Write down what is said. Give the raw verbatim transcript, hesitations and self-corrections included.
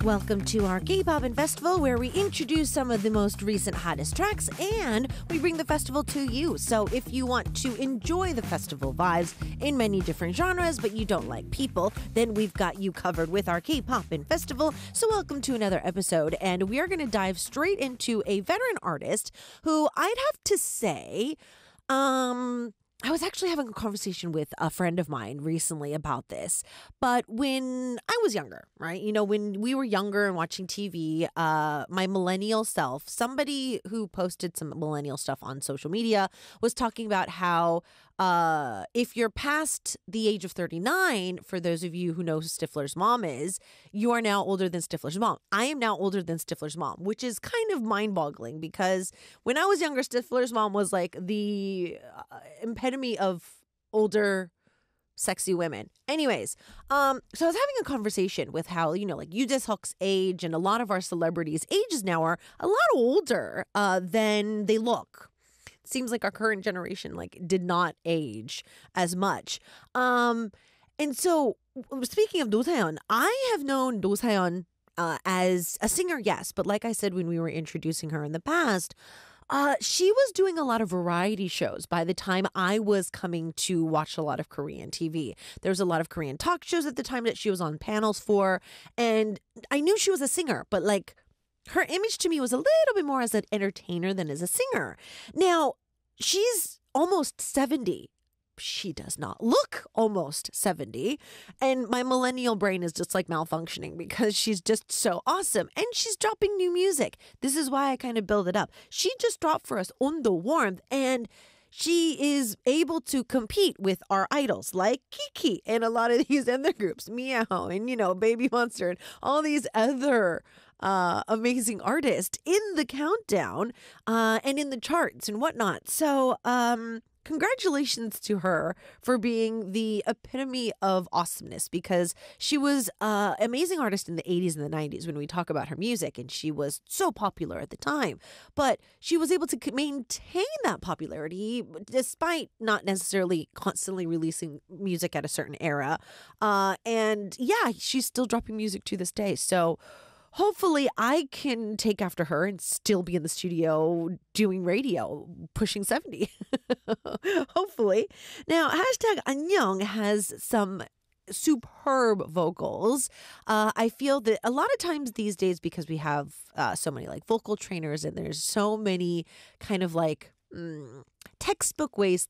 Welcome to our K-Pop Festival, where we introduce some of the most recent hottest tracks and we bring the festival to you. So if you want to enjoy the festival vibes in many different genres, but you don't like people, then we've got you covered with our K-Pop Festival. So welcome to another episode, and we are going to dive straight into a veteran artist who I'd have to say, um... I was actually having a conversation with a friend of mine recently about this. But when I was younger, right? You know, when we were younger and watching T V, uh, my millennial self, somebody who posted some millennial stuff on social media was talking about how uh, if you're past the age of thirty-nine, for those of you who know who Stifler's mom is, you are now older than Stifler's mom. I am now older than Stifler's mom, which is kind of mind-boggling because when I was younger, Stifler's mom was like the uh, epitome of older sexy women. Anyways, um, so I was having a conversation with how, you know, like Yoo Jae-suk's age and a lot of our celebrities' ages now are a lot older uh, than they look. Seems like our current generation like did not age as much. Um, and so speaking of Do Se-yeon, I have known Do Se-yeon uh, as a singer, yes, but like I said when we were introducing her in the past, Uh, she was doing a lot of variety shows by the time I was coming to watch a lot of Korean T V. There was a lot of Korean talk shows at the time that she was on panels for, and I knew she was a singer, but like her image to me was a little bit more as an entertainer than as a singer. Now, she's almost seventy. She does not look almost seventy. And my millennial brain is just like malfunctioning because she's just so awesome. And she's dropping new music. This is why I kind of build it up. She just dropped for us On the Warmth, and she is able to compete with our idols like Kiki and a lot of these other groups, Meow and, you know, Baby Monster and all these other uh, amazing artists in the countdown uh, and in the charts and whatnot. So, um... congratulations to her for being the epitome of awesomeness, because she was an amazing artist in the eighties and the nineties when we talk about her music, and she was so popular at the time. But she was able to maintain that popularity despite not necessarily constantly releasing music at a certain era. Uh, and yeah, she's still dropping music to this day. So hopefully I can take after her and still be in the studio doing radio, pushing seventy. Hopefully. Now, hashtag Annyeong has some superb vocals. Uh, I feel that a lot of times these days, because we have uh, so many like vocal trainers and there's so many kind of like mm, textbook ways